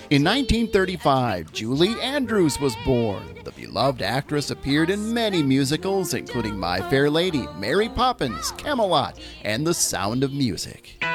In 1935, Julie Andrews was born. The beloved actress appeared in many musicals, including My Fair Lady, Mary Poppins, Camelot, and The Sound of Music.